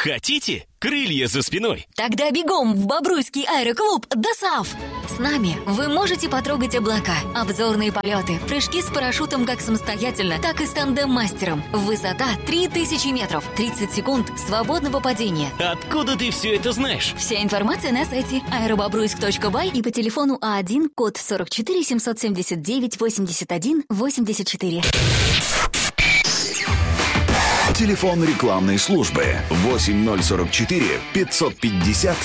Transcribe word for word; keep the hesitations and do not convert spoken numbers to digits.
Хотите крылья за спиной? Тогда бегом в Бобруйский аэроклуб ДОСААФ. С нами вы можете потрогать облака, обзорные полеты, прыжки с парашютом как самостоятельно, так и с тандем-мастером. Высота три тысячи метров, тридцать секунд свободного падения. Откуда ты все это знаешь? Вся информация на сайте аэробобруйск точка бай и по телефону А один, код сорок четыре семьсот семьдесят девять восемьдесят один восемьдесят четыре. Телефон рекламной службы восемь ноль сорок четыре пятьсот пятьдесят